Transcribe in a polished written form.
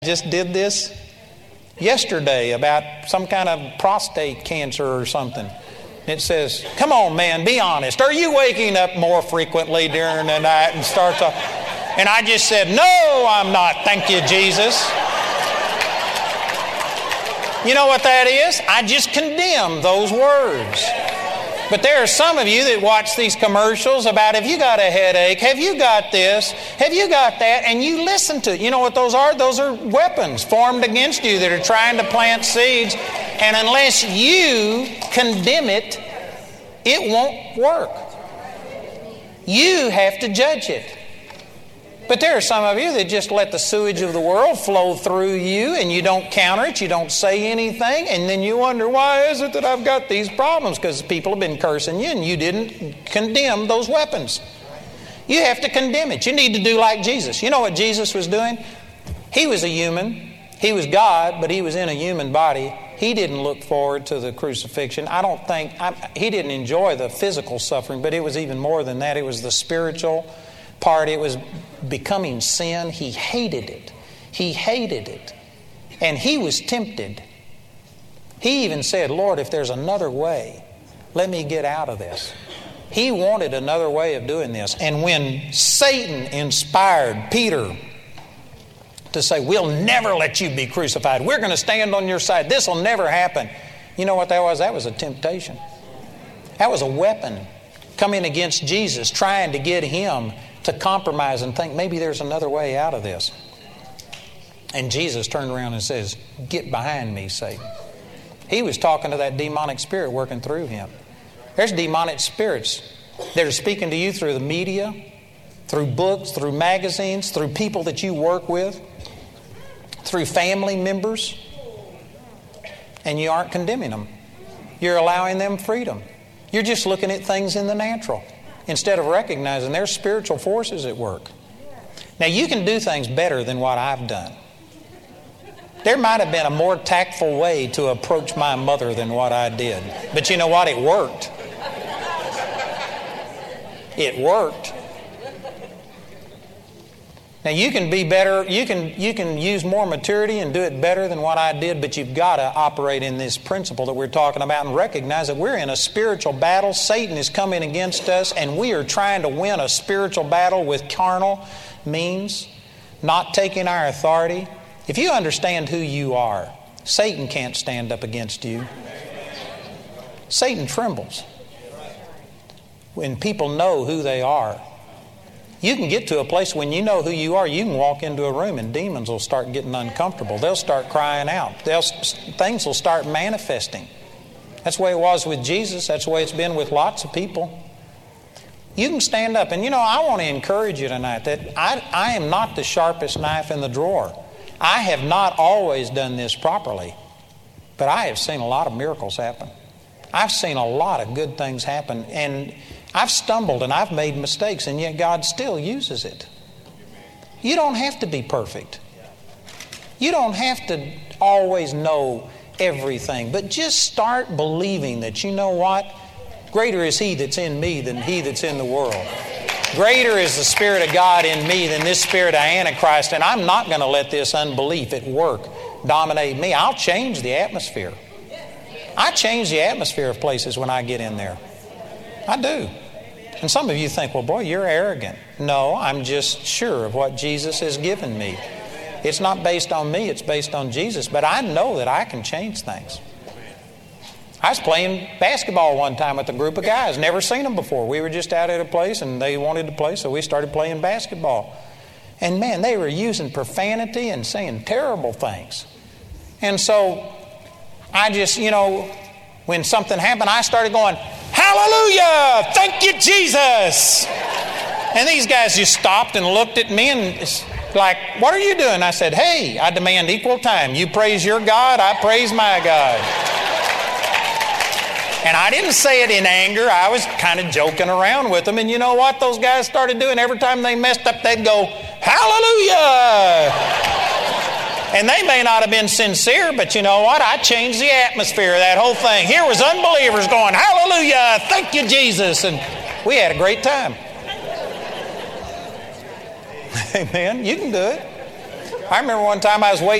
Just did this yesterday about some kind of prostate cancer or something. It says, come on, man, be honest. Are you waking up more frequently during the night? And starts off. And I just said, no, I'm not. Thank you, Jesus. You know what that is? I just condemn those words. But there are some of you that watch these commercials about, have you got a headache? Have you got this? Have you got that? And you listen to it. You know what those are? Those are weapons formed against you that are trying to plant seeds. And unless you condemn it, it won't work. You have to judge it. But there are some of you that just let the sewage of the world flow through you and you don't counter it, you don't say anything, and then you wonder, why is it that I've got these problems? Because people have been cursing you and you didn't condemn those weapons. You have to condemn it. You need to do like Jesus. You know what Jesus was doing? He was a human. He was God, but he was in a human body. He didn't look forward to the crucifixion. He didn't enjoy the physical suffering, but it was even more than that. It was the spiritual part. It was becoming sin. He hated it. He hated it. And he was tempted. He even said, Lord, if there's another way, let me get out of this. He wanted another way of doing this. And when Satan inspired Peter to say, we'll never let you be crucified. We're going to stand on your side. This will never happen. You know what that was? That was a temptation. That was a weapon coming against Jesus, trying to get him to compromise and think maybe there's another way out of this. And Jesus turned around and says, get behind me, Satan. He was talking to that demonic spirit working through him. There's demonic spirits that are speaking to you through the media, through books, through magazines, through people that you work with, through family members, and you aren't condemning them. You're allowing them freedom. You're just looking at things in the natural instead of recognizing there's spiritual forces at work. Now, you can do things better than what I've done. There might have been a more tactful way to approach my mother than what I did. But you know what? It worked. It worked. Now, you can be better, you can use more maturity and do it better than what I did, but you've got to operate in this principle that we're talking about and recognize that we're in a spiritual battle. Satan is coming against us, and we are trying to win a spiritual battle with carnal means, not taking our authority. If you understand who you are, Satan can't stand up against you. Satan trembles when people know who they are. You can get to a place when you know who you are, you can walk into a room and demons will start getting uncomfortable. They'll start crying out. Things will start manifesting. That's the way it was with Jesus. That's the way it's been with lots of people. You can stand up. And I want to encourage you tonight that I am not the sharpest knife in the drawer. I have not always done this properly. But I have seen a lot of miracles happen. I've seen a lot of good things happen. And I've stumbled and I've made mistakes, and yet God still uses it. You don't have to be perfect. You don't have to always know everything, but just start believing that, you know what? Greater is He that's in me than he that's in the world. Greater is the Spirit of God in me than this spirit of Antichrist, and I'm not going to let this unbelief at work dominate me. I'll change the atmosphere. I change the atmosphere of places when I get in there. I do. And some of you think, well, boy, you're arrogant. No, I'm just sure of what Jesus has given me. It's not based on me, it's based on Jesus. But I know that I can change things. I was playing basketball one time with a group of guys. Never seen them before. We were just out at a place and they wanted to play, so we started playing basketball. And man, they were using profanity and saying terrible things. And so I just, when something happened, I started going, hallelujah! Thank you, Jesus! And these guys just stopped and looked at me and it's like, what are you doing? I said, hey, I demand equal time. You praise your God, I praise my God. And I didn't say it in anger. I was kind of joking around with them. And you know what those guys started doing? Every time they messed up, they'd go, hallelujah! And they may not have been sincere, but you know what? I changed the atmosphere of that whole thing. Here was unbelievers going, hallelujah, thank you, Jesus. And we had a great time. Amen. You can do it. I remember one time I was waiting